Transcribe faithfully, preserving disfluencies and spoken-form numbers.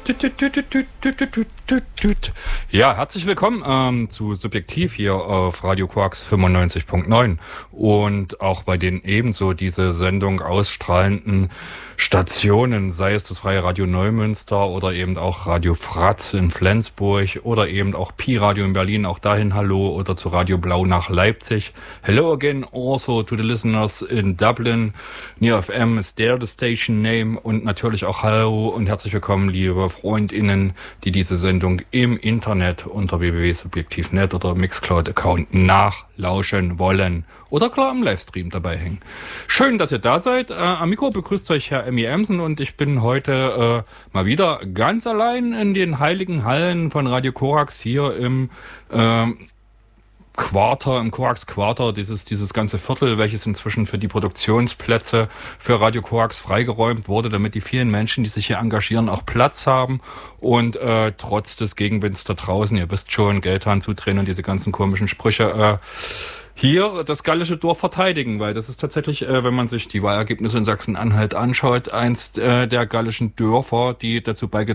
Ja, herzlich willkommen ähm, zu Subjektiv hier auf Radio Koax fünfundneunzig Komma neun und auch bei den ebenso diese Sendung ausstrahlenden Stationen, sei es das Freie Radio Neumünster oder eben auch Radio Fratz in Flensburg oder eben auch Pi Radio in Berlin, auch dahin hallo, oder zu Radio Blau nach Leipzig. Hello again also to the listeners in Dublin. Near F M is there the station name, und natürlich auch hallo und herzlich willkommen, liebe FreundInnen, die diese Sendung im Internet unter w w w punkt subjektiv punkt net oder Mixcloud-Account nachlauschen wollen oder klar im Livestream dabei hängen. Schön, dass ihr da seid. Äh, am Mikro begrüßt euch Herr Emmy Emsen und ich bin heute äh, mal wieder ganz allein in den heiligen Hallen von Radio Korax hier im äh, Quarter, im Korax Quarter, dieses, dieses ganze Viertel, welches inzwischen für die Produktionsplätze für Radio Korax freigeräumt wurde, damit die vielen Menschen, die sich hier engagieren, auch Platz haben und äh, trotz des Gegenwinds da draußen, ihr wisst schon, Geldhahn zudrehen und diese ganzen komischen Sprüche, äh, hier das gallische Dorf verteidigen, weil das ist tatsächlich, äh, wenn man sich die Wahlergebnisse in Sachsen-Anhalt anschaut, eins äh, der gallischen Dörfer, die dazu beigetragen